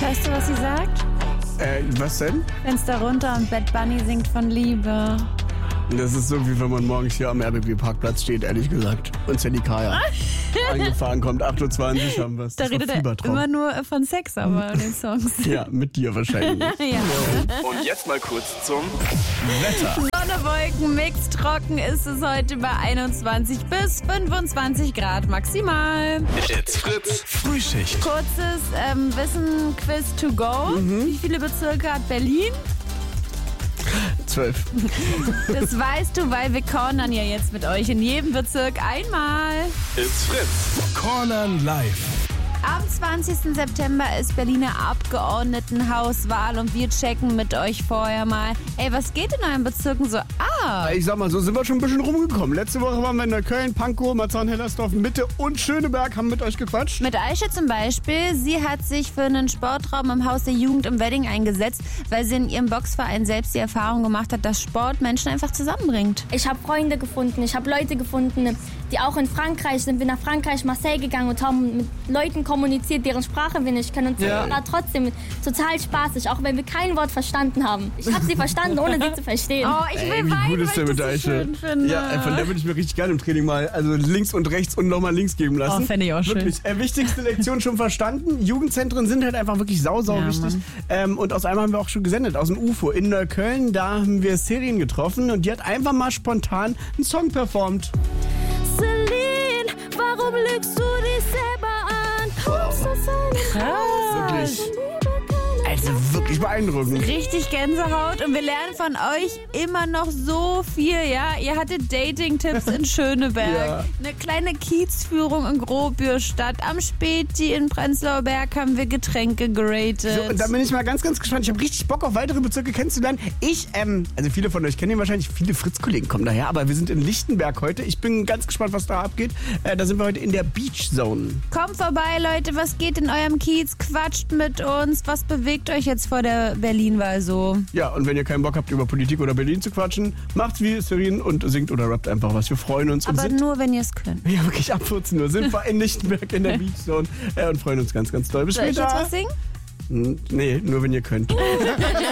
Hörst du, was sie sagt? Was denn? Fenster runter und Bad Bunny singt von Liebe. Das ist so, wie wenn man morgens hier am RBB-Parkplatz steht, ehrlich gesagt. Und Sally Kaya angefahren kommt, 8.20 Uhr haben wir es. Da redet er immer nur von Sex, aber in den Songs. Ja, mit dir wahrscheinlich. Ja. Und jetzt mal kurz zum Wetter. Sonne, Wolken, Mix, trocken ist es heute bei 21 bis 25 Grad maximal. It's Fritz Frühschicht. Kurzes Wissen-Quiz to go. Wie viele Bezirke hat Berlin? 12. Das weißt du, weil wir cornern ja jetzt mit euch in jedem Bezirk einmal. It's Fritz. Cornern live. Am 20. September ist Berliner Abgeordnetenhauswahl und wir checken mit euch vorher mal. Ey, was geht in euren Bezirken so ab? Ich sag mal, so sind wir schon ein bisschen rumgekommen. Letzte Woche waren wir in Neukölln, Pankow, Marzahn-Hellersdorf, Mitte und Schöneberg, haben mit euch gequatscht. Mit Aisha zum Beispiel. Sie hat sich für einen Sportraum im Haus der Jugend im Wedding eingesetzt, weil sie in ihrem Boxverein selbst die Erfahrung gemacht hat, dass Sport Menschen einfach zusammenbringt. Ich habe Freunde gefunden, ich habe Leute gefunden, die auch in Frankreich sind. Wir nach Frankreich, Marseille gegangen und haben mit Leuten kommuniziert, deren Sprache wir nicht können. Und es war trotzdem total spaßig, auch wenn wir kein Wort verstanden haben. Ich habe sie verstanden, ohne sie zu verstehen. Oh, ich will wie weinen, gut ist der weil ich mit das so Aisha? schön finde. Ja, von der würde ich mir richtig gerne im Training mal links und rechts und nochmal links geben lassen. Oh, fände ich auch schön. Wirklich. Wichtigste Lektion schon verstanden. Jugendzentren sind halt einfach wirklich sau wichtig. Und aus einem haben wir auch schon gesendet, aus dem UFO in Neukölln. Da haben wir Serien getroffen und die hat einfach mal spontan einen Song performt. Celine, warum lügst du dich selber an? Kommst aus einem Wirklich. Also wirklich beeindruckend. Richtig Gänsehaut und wir lernen von euch immer noch so viel, ja? Ihr hattet Dating-Tipps in Schöneberg, Ja. eine kleine Kiezführung in Grobürstadt, am Späti in Prenzlauer Berg haben wir Getränke geratet. So, und da bin ich mal ganz gespannt. Ich habe richtig Bock auf weitere Bezirke kennenzulernen. Also viele von euch kennen ihn wahrscheinlich, viele Fritz-Kollegen kommen daher, aber wir sind in Lichtenberg heute. Ich bin ganz gespannt, was da abgeht. Da sind wir heute in der Beach Zone. Kommt vorbei, Leute, was geht in eurem Kiez? Quatscht mit uns, was bewegt euch jetzt vor der Berlin-Wahl so? Ja, und wenn ihr keinen Bock habt, über Politik oder Berlin zu quatschen, macht's wie Serene und singt oder rappt einfach was. Wir freuen uns. Aber und sind, nur, wenn ihr es könnt. ja, wirklich ab 14 Uhr sind wir in Lichtenberg in der Beach Zone und freuen uns ganz doll. Bis Soll ich später. jetzt was singen? Nee, nur wenn ihr könnt.